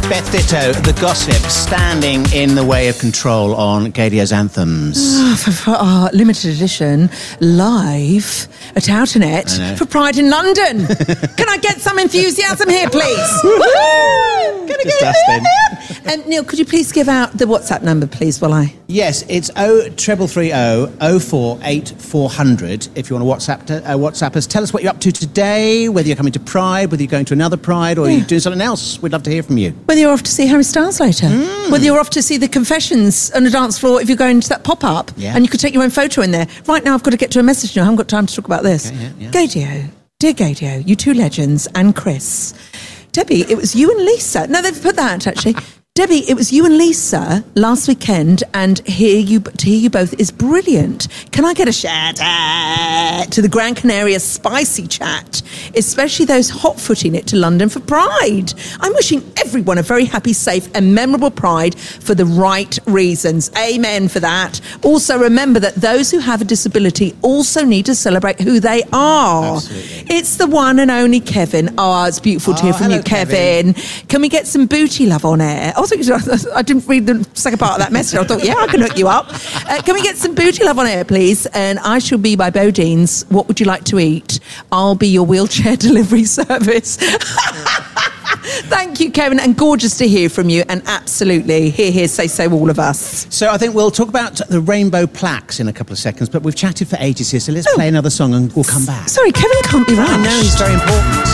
Beth Ditto, The Gossip, standing in the way of Control on Gadio's Anthems. For our limited edition, live at Outernet for Pride in London. Can I get some enthusiasm here, please? Can I get it? And Neil, could you please give out the WhatsApp number, please, while I... Yes, it's 0330 048 400 if you want to WhatsApp us. Tell us what you're up to today, whether you're coming to Pride, whether you're going to another Pride, or you're doing something else. We'd love to hear from you. Whether you're off to see Harry Styles later, whether you're off to see the Confessions on the dance floor if you're going to that pop-up, and you could take your own photo in there. Right now I've got to get to a message now. I haven't got time to talk about this. Okay, Gadio, dear Gadio, you two legends, and Chris. Debbie, it was you and Lisa. No, they've put that, actually. Debbie, it was you and Lisa last weekend, and to hear you both is brilliant. Can I get a shout out to the Gran Canaria Spicy Chat, especially those hot-footing it to London for Pride? I'm wishing everyone a very happy, safe and memorable Pride for the right reasons. Amen for that. Also, remember that those who have a disability also need to celebrate who they are. Absolutely. It's the one and only Kevin. Oh, it's beautiful to hear from hello, you, Kevin. Can we get some booty love on air? I didn't read the second part of that message. I thought, I can hook you up. Can we get some booty love on air, please? And I shall be by Bodine's. What would you like to eat? I'll be your wheelchair delivery service. Thank you, Kevin, and gorgeous to hear from you. And absolutely, hear, say so, all of us. So I think we'll talk about the rainbow plaques in a couple of seconds, but we've chatted for ages here, so let's play another song and we'll come back. Sorry, Kevin can't be right. I know, he's very important.